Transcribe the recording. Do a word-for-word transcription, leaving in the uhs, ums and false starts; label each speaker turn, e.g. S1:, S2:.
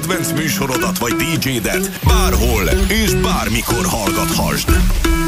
S1: kedvenc műsorodat vagy dé jédet bárhol és bármikor hallgathasd.